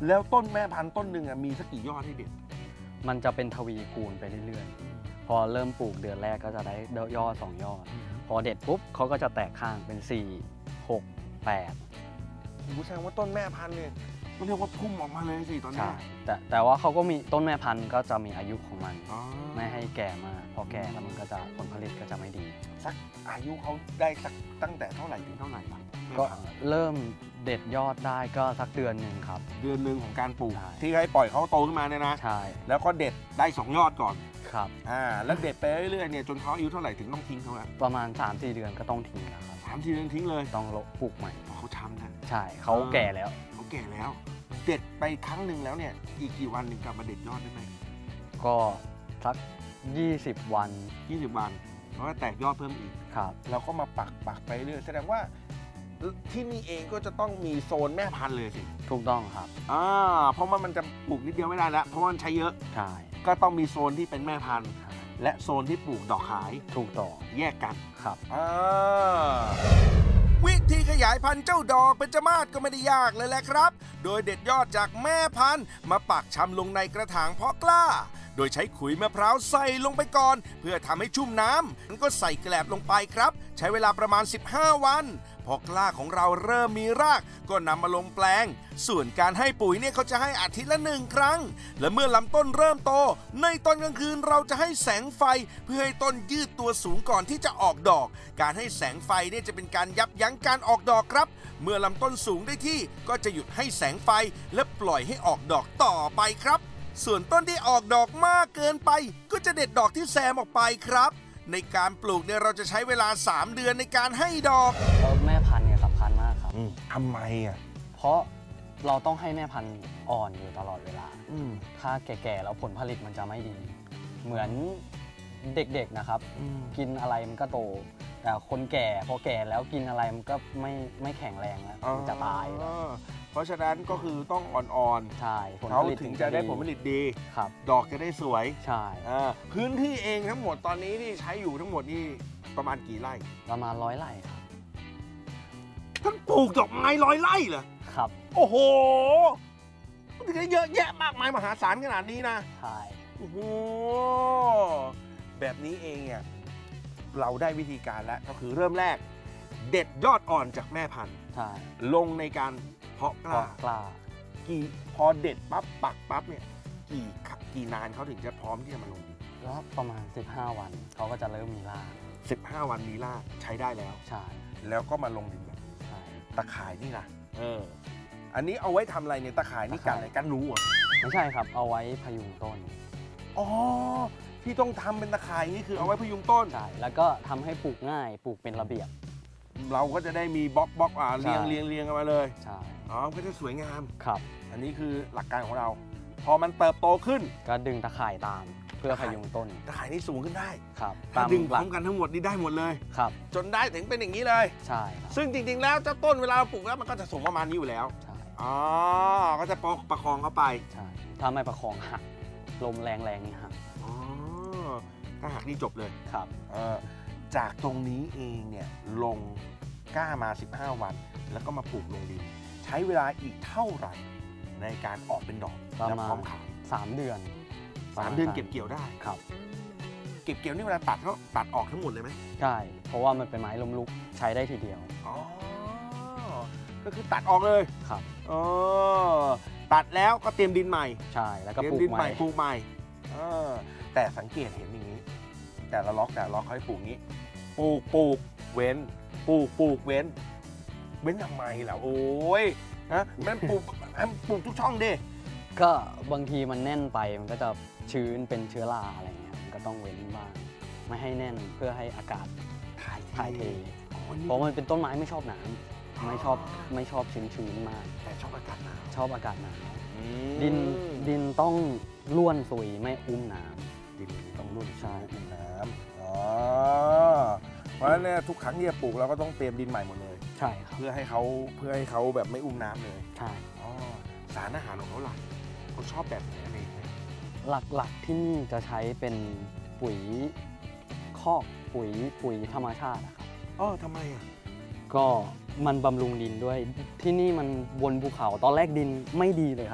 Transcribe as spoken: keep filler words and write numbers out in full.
แล้วต้นแม่พันธุ์ต้นหนึ่งมีสักกี่ยอดให้เด็ดมันจะเป็นทวีคูณไปเรื่อยๆพอเริ่มปลูกเดือนแรกก็จะได้ยอดสองยอดพอเด็ดปุ๊บเขาก็จะแตกข้างเป็นสี่ หก แปดแสดงว่าต้นแม่พันธุ์เนี่ยก็เรียกว่าพุ่มออกมาเลยสิตอนนี้แต่แต่ว่าเขาก็มีต้นแม่พันธุ์ก็จะมีอายุของมันไม่ให้แก่มากพอแก่แล้วมันก็จะผลผลิตก็จะไม่ดีสักอายุเขาได้สักตั้งแต่เท่าไหร่ถึงเท่าไหร่ครับก็เริ่มเด็ดยอดได้ก็สักเดือนหนึ่งครับเดือนหนึ่งของการปลูกที่ให้ปล่อยเขาโตขึ้นมาเนี่ยนะใช่แล้วก็เด็ดได้สองยอดก่อนครับอ่าแล้วเด็ดไปเรื่อยๆเนี่ยจนเขาอายุเท่าไหร่ถึงต้องทิ้งเขาละประมาณ สามสี่ เดือนก็ต้องทิ้งแล้วครับสามสี่เดือนทิ้งเลยต้องปลูกใหม่เขาช้ำนะใช่เขาแก่แล้วเขาแก่แล้วเด็ดไปครั้งหนึ่งแล้วเนี่ยอีกกี่วันถึงกลับมาเด็ดยอดได้ไหมก็สักยี่สิบวันยี่สิบวันแล้วก็แตกยอดเพิ่มอีกครับแล้วก็มาปักปักไปเรื่อยแสดงว่าที่นี่เองก็จะต้องมีโซนแม่พันธุ์เลยสิถูกต้องครับอ่าเพราะว่ามันจะปลูกนิดเดียวไม่ได้แล้วเพราะมันใช้เยอะใช่ก็ต้องมีโซนที่เป็นแม่พันธุ์และโซนที่ปลูกดอกขายถูกต้องแยกกันครับอ่าวิธีขยายพันธุ์เจ้าดอกเบญจมาศก็ไม่ได้ยากเลยแหละครับโดยเด็ดยอดจากแม่พันธุ์มาปักชำลงในกระถางเพาะกล้าโดยใช้ขุยมะพร้าวใส่ลงไปก่อนเพื่อทำให้ชุ่มน้ำแล้วก็ใส่แกลบลงไปครับใช้เวลาประมาณสิบห้าวันพอกล้าของเราเริ่มมีรากก็นำมาลงแปลงส่วนการให้ปุ๋ยเนี่ยเขาจะให้อาทิตย์ละหนึ่งครั้งและเมื่อลำต้นเริ่มโตในตอนกลางคืนเราจะให้แสงไฟเพื่อให้ต้นยืดตัวสูงก่อนที่จะออกดอกการให้แสงไฟเนี่ยจะเป็นการยับยั้งการออกดอกครับเมื่อลำต้นสูงได้ที่ก็จะหยุดให้แสงไฟและปล่อยให้ออกดอกต่อไปครับส่วนต้นที่ออกดอกมากเกินไปก็จะเด็ดดอกที่แซมออกไปครับในการปลูกเนี่ยเราจะใช้เวลาสามเดือนในการให้ดอกแม่พันธุ์เนี่ยสำคัญมากครับทำไมอ่ะเพราะเราต้องให้แม่พันธุ์อ่อนอยู่ตลอดเวลาถ้าแก่ๆแล้วผลผลิตมันจะไม่ดีเหมือนเด็กๆนะครับกินอะไรมันก็โตแต่คนแก่พอแก่แล้วกินอะไรมันก็ไม่ไม่แข็งแรงแล้วมันจะตายเพราะฉะนั้นก็คือต้องอ่อนๆใช่เขาถึงจะได้ผลผลิตดีครับดอกจะได้สวยใช่พื้นที่เองทั้งหมดตอนนี้ที่ใช้อยู่ทั้งหมดนี่ประมาณกี่ไร่ประมาณร้อยไร่ครับท่านปลูกดอกไม้ร้อยไร่เหรอครับโอ้โหมันจะเยอะแยะมากมายมหาศาลขนาดนี้นะใช่โอ้โหแบบนี้เองเนี่ยเราได้วิธีการแล้วก็คือเริ่มแรกเด็ดยอดอ่อนจากแม่พันธุ์ลงในการเพาะกล้ากล้ากี่พอเด็ดปั๊บปักปั๊บเนี่ยกี่กี่นานเขาถึงจะพร้อมที่จะมาลงดินแล้วประมาณสิบห้าวันเขาก็จะเริ่มมีรากสิบห้าวันมีรากใช้ได้แล้วใช่แล้วก็มาลงดินใช่ตะข่ายนี่นะเอออันนี้เอาไว้ทำอะไรเนี่ยตะข่ายนี่กันอะไรกันรู้อ่ะไม่ใช่ครับเอาไว้พยุงต้นอ๋อที่ต้องทำเป็นตะข่ายนี่คือเอาไว้พยุงต้นใช่แล้วก็ทำให้ปลูกง่ายปลูกเป็นระเบียบเราก็จะได้มีบล็อกบล็อกอ่าเรียงเรียงเรียงกันมาเลยใช่อ๋อก็จะสวยงามครับอันนี้คือหลักการของเราพอมันเติบโตขึ้นก็ดึงตะข่ายตามเพื่อพยุงต้นตะข่ายนี่สูงขึ้นได้ครับถ้าดึงพร้อมกันทั้งหมดนี่ได้หมดเลยครับจนได้ถึงเป็นอย่างนี้เลยใช่ซึ่งจริงๆแล้วเจ้าต้นเวลาปลูกแล้วมันก็จะสูงประมาณนี้อยู่แล้วใช่อ๋อก็จะประคองเข้าไปใช่ถ้าไม่ประคองหักลมแรงๆนี่หักอ๋อถ้าหักนี่จบเลยครับเออจากตรงนี้เองเนี่ยลงกล้ามาสิบห้าวันแล้วก็มาปลูกลงดินใช้เวลาอีกเท่าไหร่ในการออกเป็นดอกและพร้อมขายสามเดือนสามเดือนเก็บเกี่ยวได้ครับเก็บเกี่ยวนี่เวลาตัดเขาตัดออกทั้งหมดเลยไหมใช่เพราะว่ามันเป็นไม้ล้มลุกใช้ได้ทีเดียวอ๋อก็คือตัดออกเลยครับอ๋อตัดแล้วก็เตรียมดินใหม่ใช่แล้วก็ปลูกดินใหม่ปลูกใหม่แต่สังเกตเห็นอย่างนี้แต่ละล็อกแต่ละล็อกเขาให้ปลูกนี้ปลูกปลูกเว้นปลูกปลูกเว้นเว้นทำไมล่ะโอ้ยนะมันปลูกปลูกทุกช่องดิก็บางทีมันแน่นไปมันก็จะชื้นเป็นเชื้อราอะไรเงี้ยมันก็ต้องเว้นบ้างไม่ให้แน่นเพื่อให้อากาศถ่ายเทเพราะมันเป็นต้นไม้ไม่ชอบน้ำไม่ชอบไม่ชอบชื้นชื้นมากแต่ชอบอากาศหนาวชอบอากาศหนาวดินดินต้องร่วนซุยไม่อุ้มน้ำดินต้องร่วนใช่อุ้มน้ำอ๋อเพราะฉะนั้นเนี่ยทุกครั้งที่จะปลูกเราก็ต้องเตรียมดินใหม่หมดเลยใช่ครับเพื่อให้เขาเพื่อให้เขาแบบไม่อุ้มน้ำเลยใช่อ๋อสารอาหารของเขาหลักเขาชอบแบบไหนอะไรไหมหลักๆที่นี่จะใช้เป็นปุ๋ยคอกปุ๋ยปุ๋ยธรรมชาตินะครับอ๋อทำไมอ่ะก็มันบำรุงดินด้วยที่นี่มันบนภูเขาตอนแรกดินไม่ดีเลยครับ